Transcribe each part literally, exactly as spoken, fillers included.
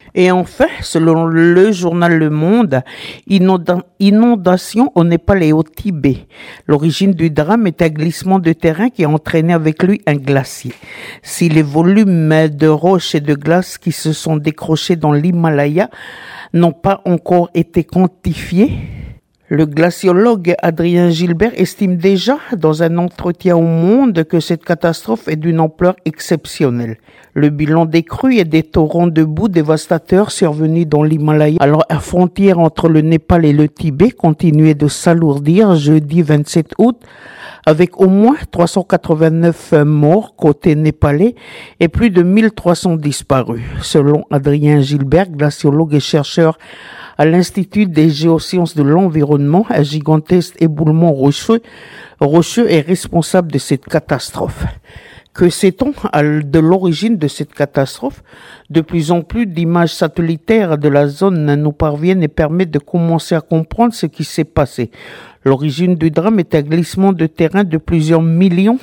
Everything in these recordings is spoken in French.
Et enfin, selon le journal Le Monde, inonda- inondation au Népal et au Tibet. L'origine du drame est un glissement de terrain qui a entraîné avec lui un glacier. Si les volumes de roches et de glace qui se sont décrochés dans l'Himalaya n'ont pas encore été quantifiés, le glaciologue Adrien Gilbert estime déjà dans un entretien au Monde que cette catastrophe est d'une ampleur exceptionnelle. Le bilan des crues et des torrents de boue dévastateurs survenus dans l'Himalaya, alors la frontière entre le Népal et le Tibet, continuait de s'alourdir jeudi vingt-sept août avec au moins trois cent quatre-vingt-neuf morts côté népalais et plus de mille trois cents disparus. Selon Adrien Gilbert, glaciologue et chercheur à l'Institut des géosciences de l'environnement, un gigantesque éboulement rocheux, rocheux est responsable de cette catastrophe. Que sait-on de l'origine de cette catastrophe? De plus en plus d'images satellitaires de la zone nous parviennent et permettent de commencer à comprendre ce qui s'est passé. L'origine du drame est un glissement de terrain de plusieurs millions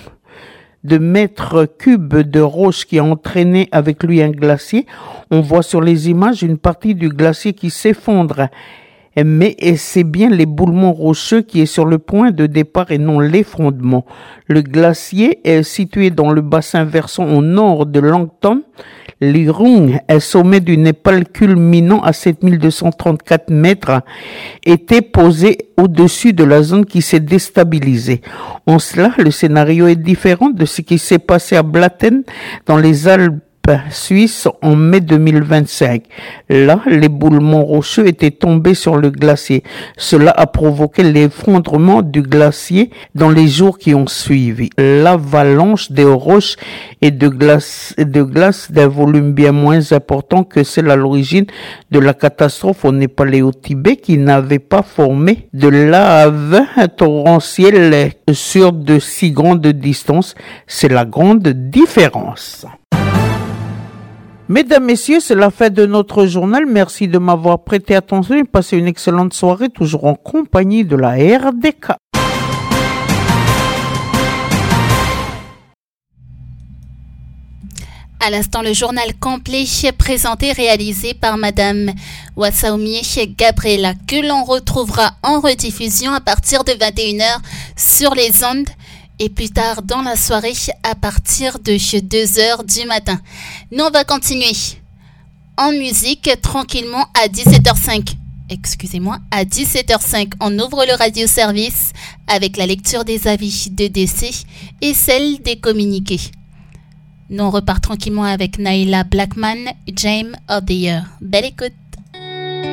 de mètres cubes de roches qui a entraîné avec lui un glacier. On voit sur les images une partie du glacier qui s'effondre. Mais c'est bien l'éboulement rocheux qui est sur le point de départ et non l'effondrement. Le glacier est situé dans le bassin versant au nord de Langton. L'Irung, un sommet du Népal culminant à sept mille deux cent trente-quatre mètres, était posé au-dessus de la zone qui s'est déstabilisée. En cela, le scénario est différent de ce qui s'est passé à Blatten dans les Alpes suisse en mai deux mille vingt-cinq. Là, l'éboulement rocheux était tombé sur le glacier. Cela a provoqué l'effondrement du glacier dans les jours qui ont suivi. L'avalanche des roches et de glace, de glace d'un volume bien moins important que celle à l'origine de la catastrophe au Népal et au Tibet, qui n'avait pas formé de lave torrentielle sur de si grandes distances. C'est la grande différence. Mesdames, Messieurs, c'est la fin de notre journal. Merci de m'avoir prêté attention et passez une excellente soirée, toujours en compagnie de la R D K. À l'instant, le journal complet présenté, réalisé par Madame Wassaoumi Gabriela, que l'on retrouvera en rediffusion à partir de vingt et une heures sur les ondes et plus tard dans la soirée à partir de deux heures du matin. Nous, on va continuer en musique tranquillement à dix-sept heures cinq. Excusez-moi, à dix-sept heures cinq, on ouvre le radio-service avec la lecture des avis de décès et celle des communiqués. Nous, on repart tranquillement avec Naila Blackman, Game of the Year. Belle écoute.